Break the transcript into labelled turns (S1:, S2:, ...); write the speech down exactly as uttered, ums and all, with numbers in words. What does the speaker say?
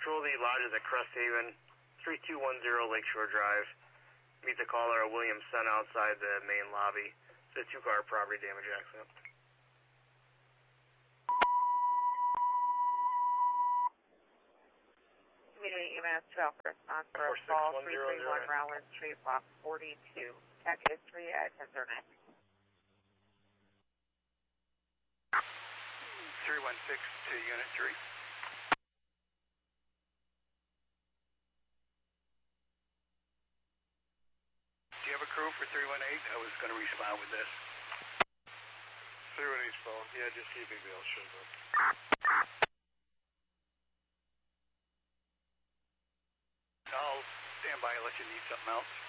S1: Patrol the lodges at Crest Haven, three two one zero Lakeshore Drive. Meet the caller at Williams Sun outside the main lobby. It's a two-car property damage accident.
S2: Community E M S twelve response for a call three three one Rowland Street, block forty-two. Tech history at ten oh nine.
S3: three one six to Unit three. Do you have a crew for three one eight? I was going to respond with this.
S4: three one eight's phone. Yeah, just see if anybody else shows up.
S3: I'll stand by unless you need something else.